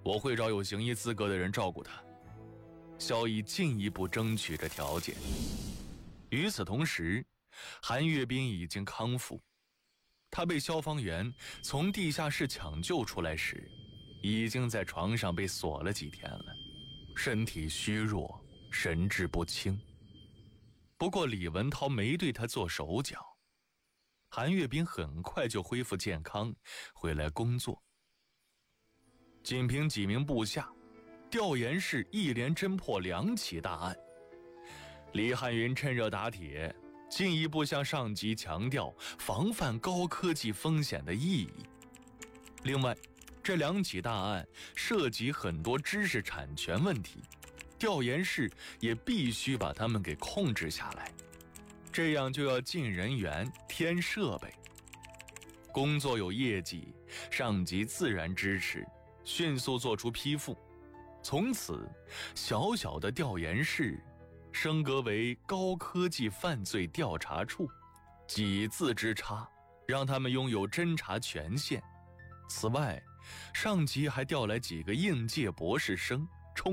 我会找有行医资格的人照顾他。萧逸进一步争取着条件。与此同时，韩岳斌已经康复。他被消防员从地下室抢救出来时，已经在床上被锁了几天了，身体虚弱，神志不清。不过李文涛没对他做手脚，韩岳斌很快就恢复健康，回来工作。仅凭几名部下，调研室一连侦破2起大案。李汉云趁热打铁，进一步向上级强调防范高科技风险的意义。另外，这2起大案涉及很多知识产权问题，调研室也必须把他们给控制下来，这样就要进人员、添设备。工作有业绩，上级自然支持，迅速做出批复。从此，小小的调研室升格为高科技犯罪调查处，几字之差，让他们拥有侦查权限。此外，上级还调来几个应届博士生，